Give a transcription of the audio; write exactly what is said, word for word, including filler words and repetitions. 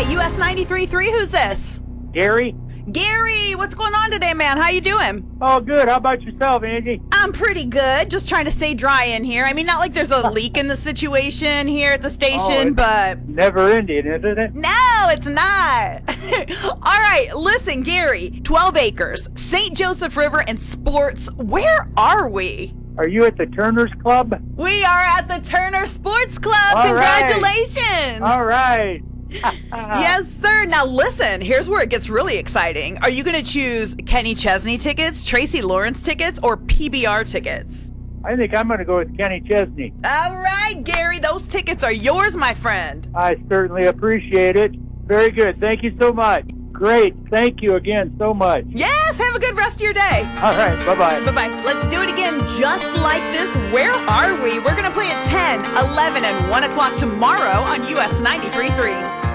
U S ninety-three point three, who's this? Gary? Gary, what's going on today, man? How you doing? Oh, good. How about yourself, Angie? I'm pretty good. Just trying to stay dry in here. I mean, not like there's a leak in the situation here at the station, Oh, but... Never ending, isn't it? No, it's not. All right, listen, Gary. twelve acres, Saint Joseph River, and sports. Where are we? Are you at the Turner's Club? We are at the Turner Sports Club. All right. Congratulations. All right. Yes, sir. Now listen, here's where it gets really exciting. Are you going to choose Kenny Chesney tickets, Tracy Lawrence tickets, or P B R tickets? I think I'm going to go with Kenny Chesney. All right, Gary, those tickets are yours, my friend. I certainly appreciate it. Very good. Thank you so much. Great. Thank you again so much. Yes, have a good rest of your day. All right. Bye-bye. Bye-bye. Let's do it again just like this. Where are we? We're going to play at ten, eleven, and one o'clock tomorrow on U S ninety-three point three.